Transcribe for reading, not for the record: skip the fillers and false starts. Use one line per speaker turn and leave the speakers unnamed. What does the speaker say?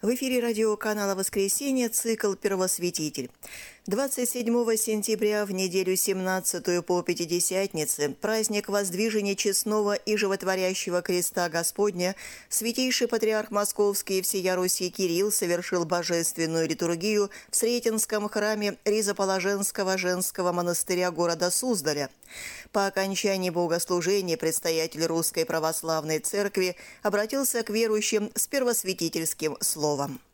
В эфире радиоканала «Воскресенье» цикл «Первосвятитель». 27 сентября, в неделю 17 по Пятидесятнице, праздник воздвижения честного и животворящего креста Господня, святейший патриарх Московский и всея Руси Кирилл совершил божественную литургию в Сретенском храме Ризоположенского женского монастыря города Суздаля. По окончании богослужения предстоятель Русской Православной Церкви обратился к верующим с первосвятительским словом.